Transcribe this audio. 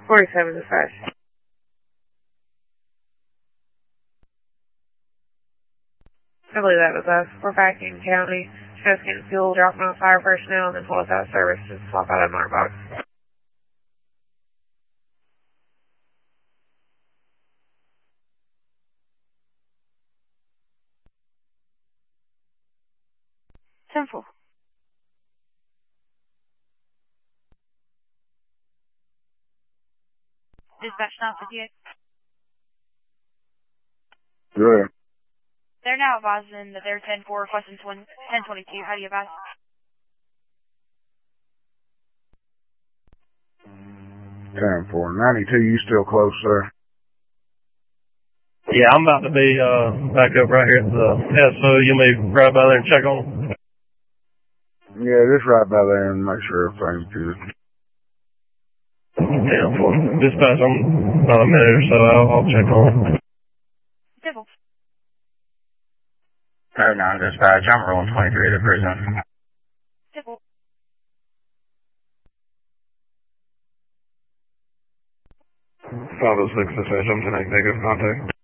47 dispatch. I believe that was us. We're back in county. Just getting fuel, dropping off fire personnel, and then pull us out of service. Just swap out of our box. Simple. Dispatch not with you. Good. They're now advising that they're 10-4 requesting 1022. How do you advise? 10-4. 92, you still close, sir? Yeah, I'm about to be back up right here at the SO. You may right by there and check on them. Yeah, just right by there and make sure everything's good. Yeah, for dispatch, I'm about a minute or so. I'll check on them. Simple. 09 dispatch, I'm rolling 23 to prison. Simple. 506 dispatch, I'm tonight, negative contact.